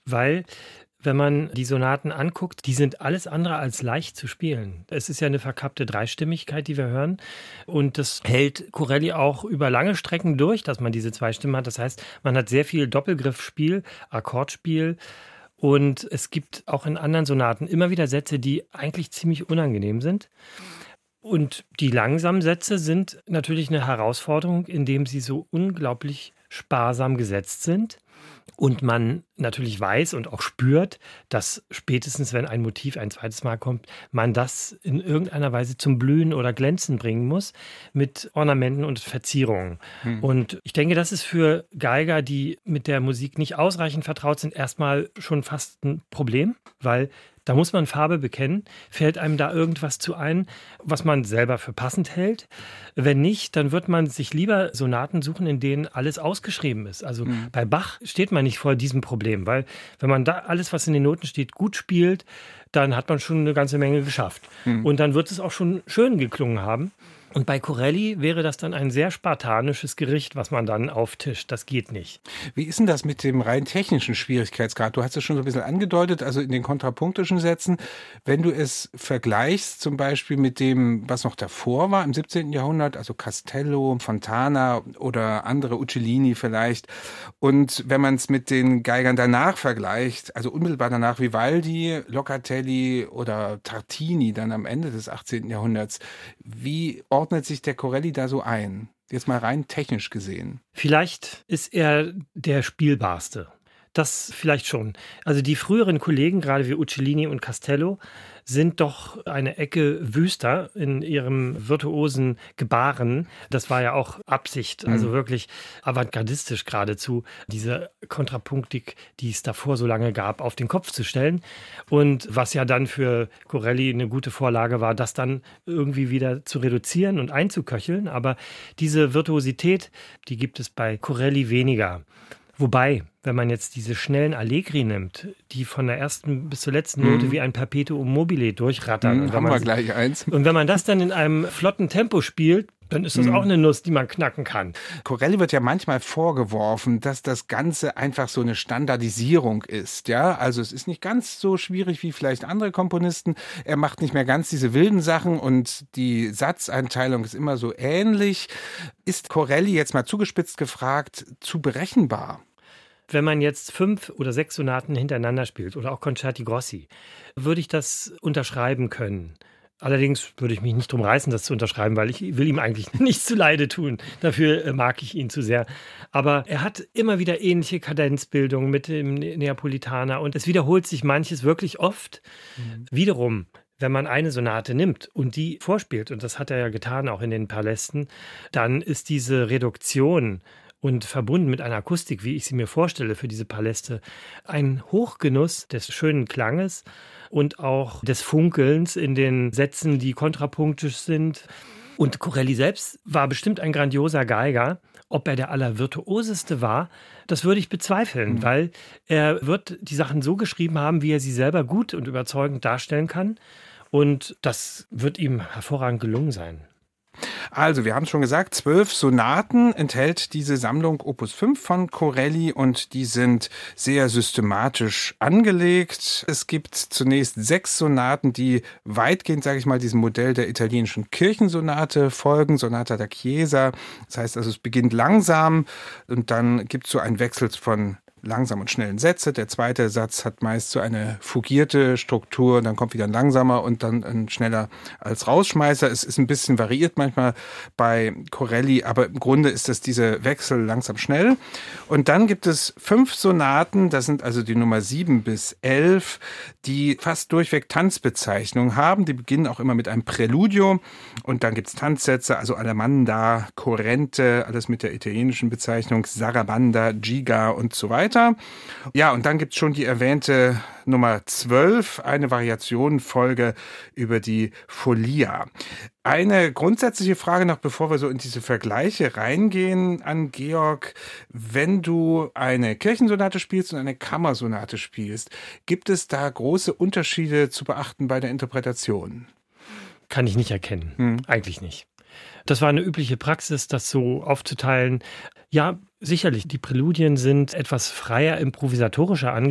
weil wenn man die Sonaten anguckt, die sind alles andere als leicht zu spielen. Es ist ja eine verkappte Dreistimmigkeit, die wir hören. Und das hält Corelli auch über lange Strecken durch, dass man diese zwei Stimmen hat. Das heißt, man hat sehr viel Doppelgriffspiel, Akkordspiel. Und es gibt auch in anderen Sonaten immer wieder Sätze, die eigentlich ziemlich unangenehm sind. Und die langsamen Sätze sind natürlich eine Herausforderung, indem sie so unglaublich sparsam gesetzt sind. Und man natürlich weiß und auch spürt, dass spätestens, wenn ein Motiv ein zweites Mal kommt, man das in irgendeiner Weise zum Blühen oder Glänzen bringen muss mit Ornamenten und Verzierungen. Und ich denke, das ist für Geiger, die mit der Musik nicht ausreichend vertraut sind, erstmal schon fast ein Problem, weil da muss man Farbe bekennen. Fällt einem da irgendwas zu ein, was man selber für passend hält? Wenn nicht, dann wird man sich lieber Sonaten suchen, in denen alles ausgeschrieben ist. Also bei Bach steht man nicht vor diesem Problem, weil wenn man da alles, was in den Noten steht, gut spielt, dann hat man schon eine ganze Menge geschafft. Und dann wird es auch schon schön geklungen haben. Und bei Corelli wäre das dann ein sehr spartanisches Gericht, was man dann auftischt. Das geht nicht. Wie ist denn das mit dem rein technischen Schwierigkeitsgrad? Du hast es schon so ein bisschen angedeutet, also in den kontrapunktischen Sätzen. Wenn du es vergleichst zum Beispiel mit dem, was noch davor war im 17. Jahrhundert, also Castello, Fontana oder andere, Uccellini vielleicht. Und wenn man es mit den Geigern danach vergleicht, also unmittelbar danach Vivaldi, Locatelli oder Tartini dann am Ende des 18. Jahrhunderts, wie ordnet sich der Corelli da so ein? Jetzt mal rein technisch gesehen. Vielleicht ist er der Spielbarste. Das vielleicht schon. Also die früheren Kollegen, gerade wie Uccellini und Castello, sind doch eine Ecke wüster in ihrem virtuosen Gebaren. Das war ja auch Absicht, also wirklich avantgardistisch geradezu, diese Kontrapunktik, die es davor so lange gab, auf den Kopf zu stellen. Und was ja dann für Corelli eine gute Vorlage war, das dann irgendwie wieder zu reduzieren und einzuköcheln. Aber diese Virtuosität, die gibt es bei Corelli weniger. Wobei, wenn man jetzt diese schnellen Allegri nimmt, die von der ersten bis zur letzten Note wie ein Perpetuum mobile durchrattern. Haben wir gleich eins. Und wenn man das dann in einem flotten Tempo spielt, dann ist das auch eine Nuss, die man knacken kann. Corelli wird ja manchmal vorgeworfen, dass das Ganze einfach so eine Standardisierung ist. Ja, also es ist nicht ganz so schwierig wie vielleicht andere Komponisten. Er macht nicht mehr ganz diese wilden Sachen und die Satzeinteilung ist immer so ähnlich. Ist Corelli, jetzt mal zugespitzt gefragt, zu berechenbar? Wenn man jetzt 5 oder 6 Sonaten hintereinander spielt oder auch Concerti Grossi, würde ich das unterschreiben können. Allerdings würde ich mich nicht drum reißen, das zu unterschreiben, weil ich will ihm eigentlich nichts zuleide tun. Dafür mag ich ihn zu sehr. Aber er hat immer wieder ähnliche Kadenzbildungen mit dem Neapolitaner und es wiederholt sich manches wirklich oft. Wiederum, wenn man eine Sonate nimmt und die vorspielt, und das hat er ja getan auch in den Palästen, dann ist diese Reduktion und verbunden mit einer Akustik, wie ich sie mir vorstelle für diese Paläste, ein Hochgenuss des schönen Klanges und auch des Funkelns in den Sätzen, die kontrapunktisch sind. Und Corelli selbst war bestimmt ein grandioser Geiger. Ob er der Allervirtuoseste war, das würde ich bezweifeln, weil er wird die Sachen so geschrieben haben, wie er sie selber gut und überzeugend darstellen kann. Und das wird ihm hervorragend gelungen sein. Also, wir haben es schon gesagt, 12 Sonaten enthält diese Sammlung Opus 5 von Corelli und die sind sehr systematisch angelegt. Es gibt zunächst 6 Sonaten, die weitgehend, sage ich mal, diesem Modell der italienischen Kirchensonate folgen, Sonata da Chiesa. Das heißt also, es beginnt langsam und dann gibt es so einen Wechsel von langsam und schnellen Sätze. Der zweite Satz hat meist so eine fugierte Struktur, dann kommt wieder ein langsamer und dann ein schneller als Rausschmeißer. Es ist ein bisschen variiert manchmal bei Corelli, aber im Grunde ist das dieser Wechsel langsam schnell. Und dann gibt es 5 Sonaten, das sind also die Nummer 7 bis 11, die fast durchweg Tanzbezeichnungen haben. Die beginnen auch immer mit einem Präludio und dann gibt es Tanzsätze, also Allemanda, Corrente, alles mit der italienischen Bezeichnung, Sarabanda, Giga und so weiter. Ja, und dann gibt es schon die erwähnte Nummer 12, eine Variationenfolge über die Folia. Eine grundsätzliche Frage noch, bevor wir so in diese Vergleiche reingehen an Georg. Wenn du eine Kirchensonate spielst und eine Kammersonate spielst, gibt es da große Unterschiede zu beachten bei der Interpretation? Kann ich nicht erkennen. Eigentlich nicht. Das war eine übliche Praxis, das so aufzuteilen. Ja, sicherlich, die Präludien sind etwas freier improvisatorischer angelegt,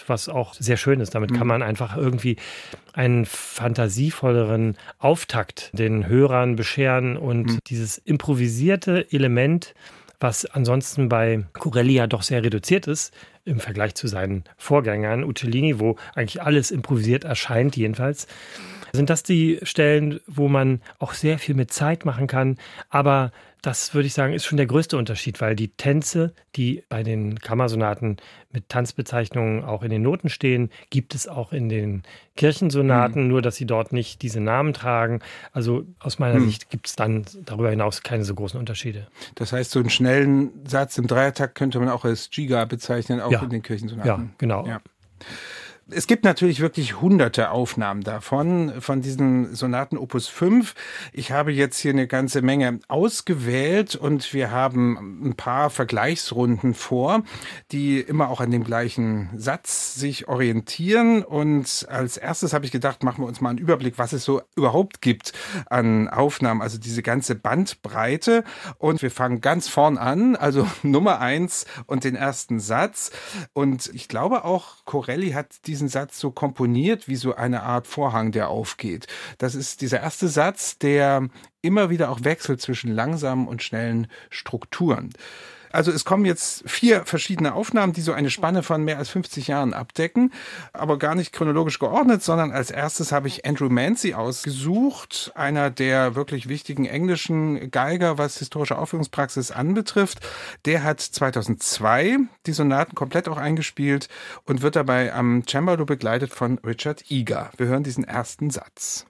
was auch sehr schön ist. Damit kann man einfach irgendwie einen fantasievolleren Auftakt den Hörern bescheren und dieses improvisierte Element, was ansonsten bei Corelli ja doch sehr reduziert ist, im Vergleich zu seinen Vorgängern, Uccellini, wo eigentlich alles improvisiert erscheint jedenfalls, sind das die Stellen, wo man auch sehr viel mit Zeit machen kann. Aber das, würde ich sagen, ist schon der größte Unterschied, weil die Tänze, die bei den Kammersonaten mit Tanzbezeichnungen auch in den Noten stehen, gibt es auch in den Kirchensonaten, nur dass sie dort nicht diese Namen tragen. Also aus meiner Sicht gibt es dann darüber hinaus keine so großen Unterschiede. Das heißt, so einen schnellen Satz im Dreiertakt könnte man auch als Giga bezeichnen, auch in den Kirchensonaten. Ja, genau. Ja. Es gibt natürlich wirklich hunderte Aufnahmen von diesen Sonaten Opus 5. Ich habe jetzt hier eine ganze Menge ausgewählt und wir haben ein paar Vergleichsrunden vor, die immer auch an dem gleichen Satz sich orientieren. Und als erstes habe ich gedacht, machen wir uns mal einen Überblick, was es so überhaupt gibt an Aufnahmen, also diese ganze Bandbreite. Und wir fangen ganz vorn an, also Nummer 1 und den ersten Satz. Und ich glaube auch, Corelli hat diesen Satz so komponiert wie so eine Art Vorhang, der aufgeht. Das ist dieser erste Satz, der immer wieder auch wechselt zwischen langsamen und schnellen Strukturen. Also es kommen jetzt 4 verschiedene Aufnahmen, die so eine Spanne von mehr als 50 Jahren abdecken, aber gar nicht chronologisch geordnet, sondern als erstes habe ich Andrew Mancy ausgesucht, einer der wirklich wichtigen englischen Geiger, was historische Aufführungspraxis anbetrifft. Der hat 2002 die Sonaten komplett auch eingespielt und wird dabei am Cembalo begleitet von Richard Eager. Wir hören diesen ersten Satz.